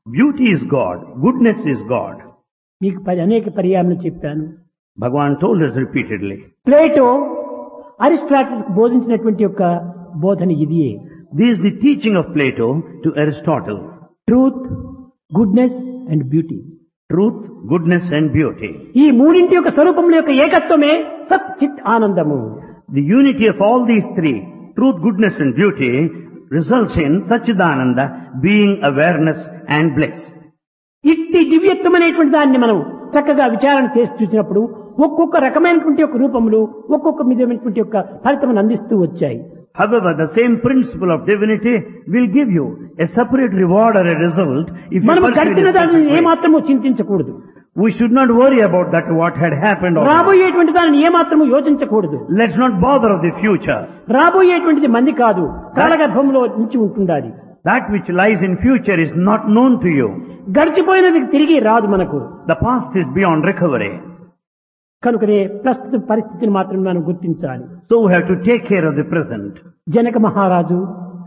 Beauty is God. Goodness is God. మీకు అనేక పర్యాయాలు చెప్పాను. Bhagavan told us repeatedly. Plato Aristotle బోధించినటువంటి యొక్క బోధన ఇదియే. This is the teaching of Plato to Aristotle. Truth, goodness and beauty. Truth, goodness and beauty. ఈ మూడింటి యొక్క స్వరూపముల యొక్క ఏకత్వమే సత్ చిత్ ఆనందము. The unity of all these three, truth, goodness and beauty, results in Satchidananda being awareness and bliss. ఇట్టి దివ్యత్వమైనటువంటి దాన్ని మనం చక్కగా విచారణ చేసి చూసినప్పుడు ఒక్కొక్క రకమైనటువంటి యొక్క రూపములు ఒక్కొక్క విధమైనటువంటి యొక్క ఫలితమును అందిస్తూ వచ్చాయి. However, the same principle of divinity will give you a separate reward or a result if you మనం pursue గడిపిన it a దాన్ని specific way. ఏమాత్రము చింతించకూడదు. We should not worry about that what had happened. Already. రాబోయేటువంటి దానిని ఏమాత్రము యోచించకూడదు. Let's not bother of the future. రాబోయేటువంటిది మంది కాదు, కాలగర్భంలో నుంచి ఉంటుండాలి. That which lies in future is not known to you. గడిచిపోయినది తిరిగి రాదు మనకు. The past is beyond recovery. కనుకనే ప్రస్తుత పరిస్థితిని మాత్రం మనం గుర్తించాలి. So we have to take care of the present. Janaka మహారాజు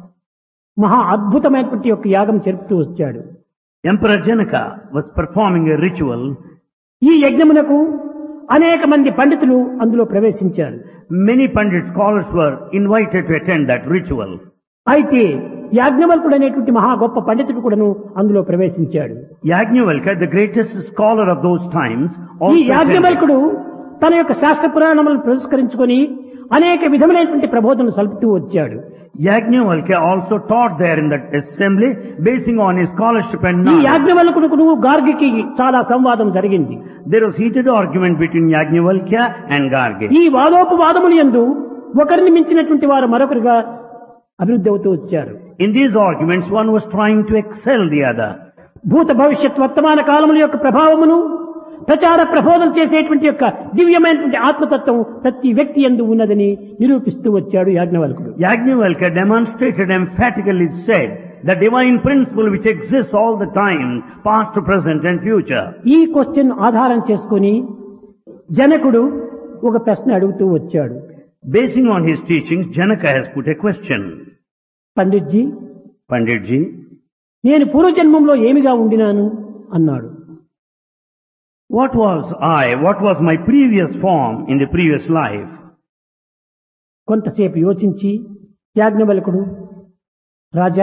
మహా అద్భుతమైనటువంటి యొక్క యాగం జరుపుతూ వచ్చాడు. Emperor Janaka was performing a ritual. ఈ యజ్ఞమునకు అనేక మంది పండితులు అందులో ప్రవేశించారు. Many Pandit scholars were invited to attend that ritual. అయితే యాజ్ఞవల్కుడు అనేటువంటి మహా గొప్ప పండితుడు కూడాను అందులో ప్రవేశించాడు. Yajnavalkya, the greatest scholar of those times, ఈ also attended. యాజ్ఞవల్కుడు తన యొక్క శాస్త్ర పురాణములను పురస్కరించుకొని అనేక విధములైనటువంటి ప్రబోధనలు సల్పుతూ వచ్చాడు. Yajnavalkya also taught there in that assembly, basing on his scholarship and ఈ knowledge. యాజ్ఞవల్కుడు గార్గికి చాలా సంవాదం జరిగింది. There was heated argument between Yajnavalkya and Gargi. ఈ వాదోపవాదములు యందు ఒకరిని మించినటువంటి వారు మరొకరుగా అభివృద్ధి అవుతూ వచ్చారు. In these arguments, one was trying to excel the other. భూత భవిష్యత్ వర్తమాన కాలముల యొక్క ప్రభావమును ప్రచార ప్రబోధన చేసేటువంటి యొక్క దివ్యమైనటువంటి ఆత్మతత్వం ప్రతి వ్యక్తి యందు ఉన్నదని నిరూపిస్తూ వచ్చాడు యాజ్ఞవల్కుడు. Yajnavalkya demonstrated emphatically said the divine principle which exists all the time, past, present and future. ఈ క్వశ్చన్ ఆధారం చేసుకుని జనకుడు ఒక ప్రశ్న అడుగుతూ వచ్చాడు. Basing on his teachings, Janaka has put a question. Panditji, Panditji, నేను పూర్వజన్మంలో ఏమిగా ఉండినాను అన్నాడు. what was my previous form in the previous life? కొంతసేపు యోచించి యాజ్ఞవల్కుడు, రాజా,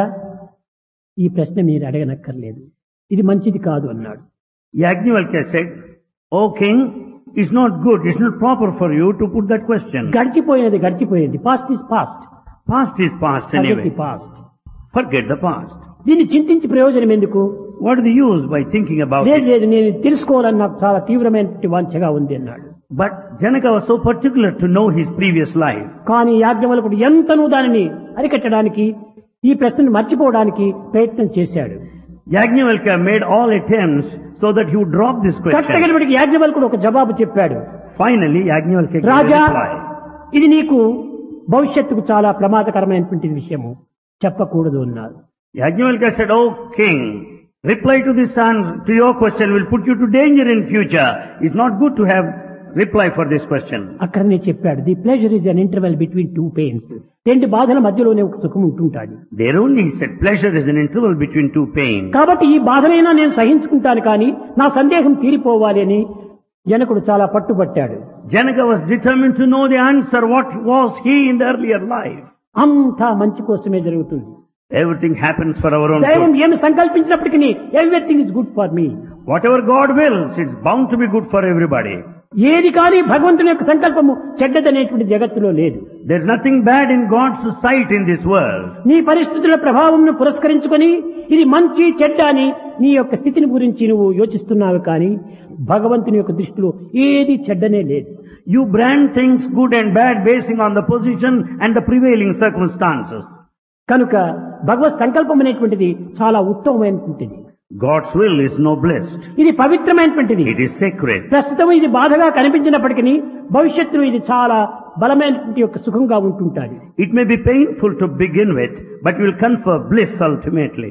ఈ ప్రశ్న మీరు అడగనక్కర్లేదు, ఇది మంచిది కాదు అన్నాడు. Yajnavalkya said, O king, it's not good, it's not proper for you to put that question. గడిచిపోయినది గడిచిపోయింది. Past is past. Past is past anyway. Past. Forget the past. దీన్ని చింతించి ప్రయోజనం ఎందుకు? What is the use by thinking about లేదు it? లేదు, నేను తెలుసుకోవాలని నాకు చాలా తీవ్రమైనటువంటి వాంఛగా ఉంది అన్నాడు. But Janaka was so particular to know his previous life. కానీ యాజ్ఞవల్కుడు ఎంతనూ దానిని అరికట్టడానికి, ఈ ప్రశ్నను మర్చిపోవడానికి ప్రయత్నం చేశాడు. Yajnavalkya made all attempts so that he would drop this question. కట్టగలిపటికి యాజ్ఞవల్కుడు ఒక జవాబు చెప్పాడు. Finally, Yajnavalkya gave a Raja, reply. ఇది నీకు భవిష్యత్తుకు చాలా ప్రమాదకరమైనటువంటి విషయము, చెప్పకూడదు అన్నారు. Yajnavalkya said, O king, reply to this answer, to your question will put you to danger in future. It's not good to have reply for this question. అక్కడనే చెప్పాడు, the pleasure is an interval between two pains. రెండు బాధల మధ్యలోనే ఒక సుఖం ఉంటుంటాడు. There only he said, pleasure is an interval between two pains. కాబట్టి ఈ బాధనైనా నేను సహించుకుంటాను, కానీ నా సందేహం తీరిపోవాలి అని జనకుడు చాలా పట్టుబట్టాడు. Janaka was determined to know the answer, what was he in the earlier life. అంతా మంచి కోసమే జరుగుతుంది. Everything happens for our own దైవం good. ఏమి సంకల్పించినప్పటికీ everything is good for me. Whatever God wills, it's bound to be good for everybody. ఏది కానీ భగవంతుని యొక్క సంకల్పము చెడ్డదనేటువంటి జగత్తులో లేదు. There's nothing bad in God's sight in this world. నీ పరిస్థితుల ప్రభావంను పురస్కరించుకొని ఇది మంచి చెడ్డ అని నీ యొక్క స్థితిని గురించి నువ్వు యోచిస్తున్నావు, కానీ భగవంతుని యొక్క దృష్టిలో ఏది చెడ్డనే లేదు. You brand things good and bad basing on the position and the prevailing circumstances. కనుక భగవత్ సంకల్పం అనేటువంటిది చాలా ఉత్తమమైనటువంటిది. God's will is noblest. ఇది పవిత్రమైనటువంటిది. It is sacred. ప్రస్తుతం ఇది బాధగా కనిపించినప్పటికీ భవిష్యత్తులో ఇది చాలా బలమైనటువంటి యొక్క సుఖంగా ఉంటుంటాది. It may be painful to begin with, but will confer bliss ultimately.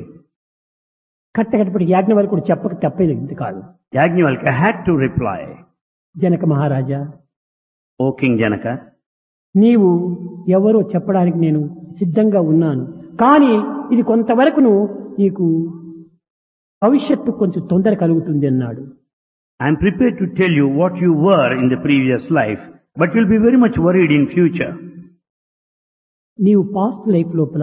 కట్టకట్టపటి యాజ్ఞవల్కుడు చెప్పక తప్పేది కాదు. Yajnavalkya had to reply, Janaka Maharaja, O King Janaka, నీవు ఎవరో చెప్పడానికి నేను సిద్ధంగా ఉన్నాను, కానీ ఇది కొంతవరకును నీకు భవిష్యత్తు కొంచెం తొందర కలుగుతుంది అన్నాడు. I am prepared to tell you what you were in the previous life, but you'll be very much worried in future. నీవు పాస్ట్ లైఫ్ లోపల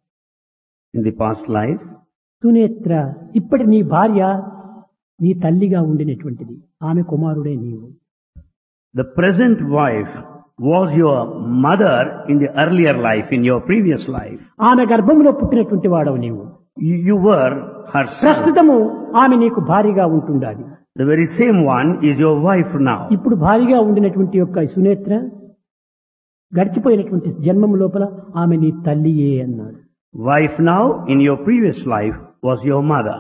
In the past life, Sunetra ఇప్పటి నీ భార్య నీ తల్లిగా ఉండినటువంటిది, ఆమె కుమారుడే నీవు. the present wife was your mother in the earlier life, in your previous life. ఆమె గర్భంలో పుట్టినటువంటి వాడవు నీవు. You were her son. ప్రస్తుతము ఆమె నీకు భార్యగా ఉంటుండాలి. The very same one is your wife now. ఇప్పుడు భార్యగా ఉండినటువంటి యొక్క సునేత్ర గడిచిపోయినటువంటి జన్మం లోపల ఆమె నీ తల్లియే అన్నాడు. Wife now in your previous life was your mother.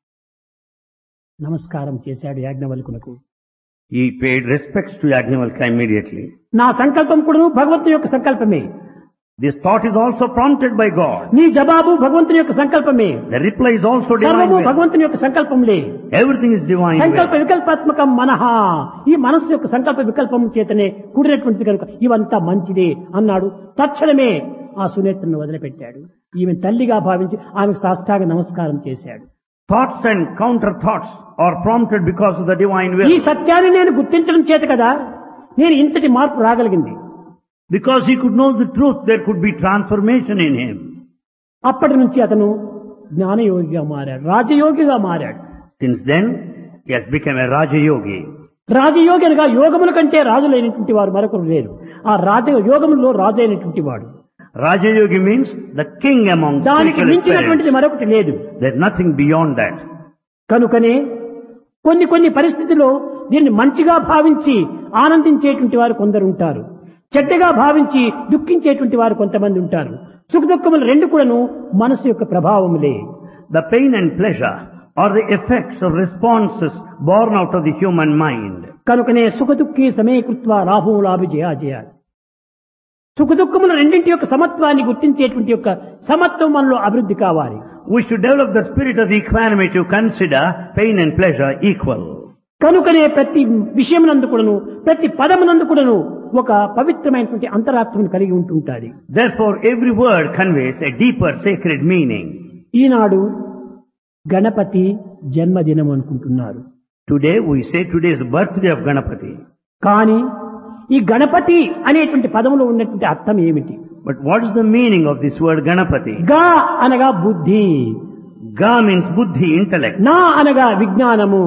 నమస్కారం చేశాడు యాజ్ఞవల్కునకు. He paid respects to Yajnavalkya immediately. నా సంకల్పం కూడా భగవంతుని యొక్క సంకల్పమే. This thought is also prompted by God. నీ జవాబు భగవంతుని యొక్క సంకల్పమే. The reply is also divine సర్వము will. భగవంతుని యొక్క సంకల్పంలే. Everything is divine సంకల్ప will. వికల్పాత్మకం మనః, ఈ మనస్సు యొక్క సంకల్ప వికల్పం చేతనే కూడినటువంటిది కనుక ఇవంతా మంచిదే అన్నాడు. తక్షణమే ఆ సునేత్రను వదిలిపెట్టాడు. ఈమె తల్లిగా భావించి ఆమెకు సాష్టాంగ నమస్కారం చేశాడు. Thoughts and counter thoughts are prompted because of the divine ఈ will. సత్యాన్ని నేను గుర్తించడం చేత కదా నేను ఇంతటి మార్పు రాగలిగింది. Because he could know the truth, there could be transformation in him. అప్పటి నుంచి అతను జ్ఞానయోగిగా మారాడు, రాజయోగిగా మారాడు. Since then, he has become a Raja Yogi. రాజయోగి అనగా యోగముల కంటే రాజులైనటువంటి వారు మరొకరు లేరు. ఆ యోగములో రాజు అయినటువంటి వాడు. Raja Yogi means the king among దానికి spiritual మించినటువంటిది aspirants. మరొకటి లేదు. There's nothing beyond that. కనుకనే కొన్ని పరిస్థితుల్లో దీన్ని మంచిగా భావించి ఆనందించేటువంటి వారు కొందరు ఉంటారు, చెడ్డగా భావించి దుఃఖించేటువంటి వారు కొంతమంది ఉంటారు. సుఖ దుఃఖములు రెండు కూడాను మనసు యొక్క ప్రభావములే. The pain and pleasure are the effects of responses born out of the human mind. కనుకనే సుఖ దుఃఖీ సమీకృత్వ లాభములాభి జయాజయ. సుఖ దుఃఖములు రెండింటి యొక్క సమత్వాన్ని గుర్తించేటువంటి యొక్క సమత్వం మనలో అభివృద్ధి కావాలి. We should develop the spirit of equanimity to consider pain and pleasure equal. కనుకనే ప్రతి విషయమునందు కూడాను ప్రతి పదమునందు కూడాను ఒక పవిత్రమైనటువంటి అంతరాత్మను కలిగి ఉంటుంటాది. Therefore, every word conveys a deeper sacred meaning. ఈనాడు గణపతి జన్మదినం అనుకుంటున్నారు. Today, we say today is the birthday of Ganapati. కానీ ఈ గణపతి అనేటువంటి పదములో ఉన్నటువంటి అర్థం ఏమిటి? But what is the meaning of this word Ganapati? గా అనగా బుద్ధి, Ga means buddhi, intellect. నా అనగా విజ్ఞానము,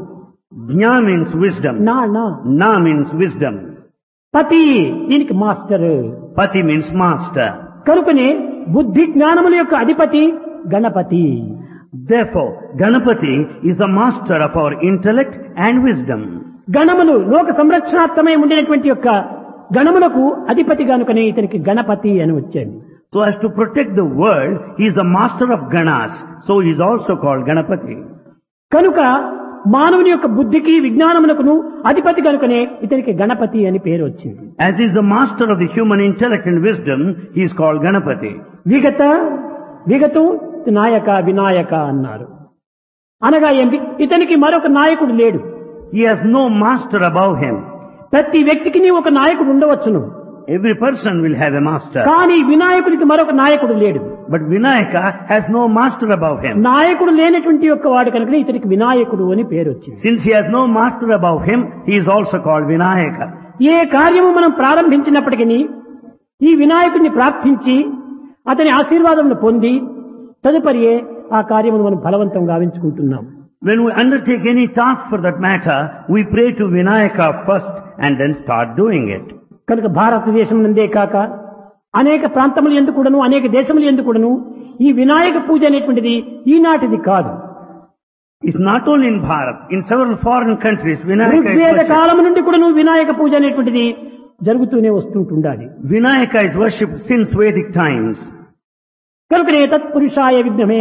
Jna means wisdom. నా నా Na means wisdom. పతి దీనికి మాస్టర్. Pati means master. కనుకనే బుద్ధి జ్ఞానముల యొక్క అధిపతి Ganapati. Therefore, Ganapati is the master of our intellect and wisdom. గణములు లోక సంరక్షణార్థమై ఉండినటువంటి యొక్క గణములకు అధిపతి కనుకనే ఇతనికి గణపతి అని వచ్చేది. So as to protect the world, he is the master of Ganas. So he is also called Ganapati. కనుక మానవుని యొక్క బుద్ధికి విజ్ఞానమునకును అధిపతి కనుకనే ఇతనికి గణపతి అని పేరు వచ్చింది. As he is the master of the human intellect and wisdom, he is called Ganapati. విగతం నాయక వినాయక అన్నారు. అనగా ఏంటి? ఇతనికి మరొక నాయకుడు లేడు. He has no master above him. ప్రతి వ్యక్తికి ఒక నాయకుడు ఉండవచ్చును, Every person will have a master. కానీ వినాయకుడికి మరొక నాయకుడు లేడు. But Vinayaka has no master above him. నాయకుడు లేనటువంటి యొక్క వాడు కనుక ఇతనికి వినాయకుడు అని పేరు వచ్చింది. Since he has no master above him, he is also called Vinayaka. ఏ కార్యము మనం ప్రారంభించినప్పటికీ ఈ వినాయకుడిని ప్రార్థించి అతని ఆశీర్వాదమును పొంది తదుపరి ఆ కార్యమును మనం ఫలవంతం గావించుకుంటున్నాం. When we undertake any task for that matter, we pray to Vinayaka first and then start doing it. కనుక భారతదేశం నందే కాక అనేక ప్రాంతములు ఎందుకు కూడాను అనేక దేశములు ఎందుకు కూడాను ఈ వినాయక పూజ అనేటువంటిది ఈనాటిది కాదు. It's not only in Bharat, in several foreign countries, Vinayaka is Rigveda worshipped. కాలం నుండి కూడాను వినాయక పూజ అనేటువంటిది జరుగుతూనే వస్తుంటుండాలి. Vinayaka is worshipped since Vedic times. కనుకనే తత్పురుషాయ విద్మహే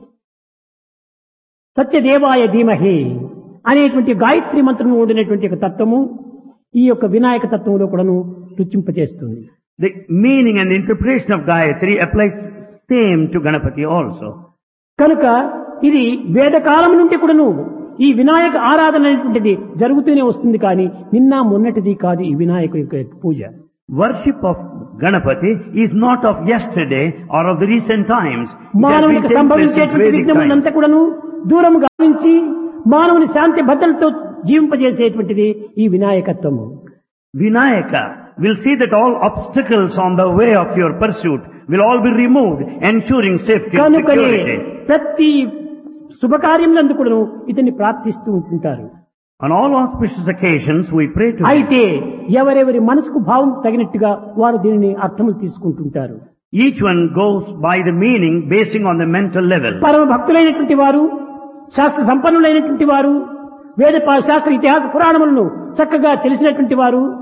సత్యదేవాయ ధీమహి అనేటువంటి గాయత్రి మంత్రం ఉండినటువంటి ఒక తత్వము ఈ యొక్క వినాయక తత్వంలో కూడాను రుచింపచేస్తుంది. The meaning and interpretation of Gayatri applies same to Ganapati also. కనుక ఇది వేదకాలం నుండి కూడాను ఈ వినాయక ఆరాధన అనేటువంటిది జరుగుతూనే వస్తుంది, కానీ నిన్న మొన్నటిది కాదు ఈ వినాయక యొక్క పూజ. Worship of Ganapati is not of yesterday or of the recent times. It has been మానవునికి taking place since సంభవించేటువంటి Vedic విఘ్నములంతా times. కూడాను దూరం గావించి మానవుని శాంతి భద్రతతో జీవింపజేసేటువంటిది ఈ వినాయకత్వము. Vinayaka will see that all obstacles on the way of your pursuit will all be removed, ensuring safety and కనుకనే security. ప్రతి శుభకార్యములందు కూడా ఇతన్ని ప్రార్థిస్తూ ఉంటుంటారు. On all auspicious occasions we pray to him. అయితే ఎవరెవరి మనసుకు భావం తగినట్టుగా వారు దీనిని అర్థములు తీసుకుంటుంటారు. Each one goes by the meaning basing on the mental level. పరమ భక్తులైనటువంటి వారు, శాస్త్ర సంపన్నులైనటువంటి వారు, వేద శాస్త్ర ఇతిహాస పురాణములను చక్కగా తెలిసినటువంటి వారు